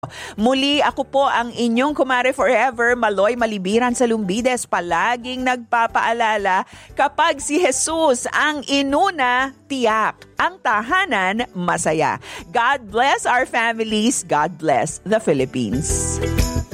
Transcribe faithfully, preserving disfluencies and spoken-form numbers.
Muli, ako po ang inyong kumare forever, Maloy Malibiran sa Lumbides, palaging nagpapaalala, kapag si Jesus ang inuna, tiyak, ang tahanan masaya. God bless our families. God bless the Philippines.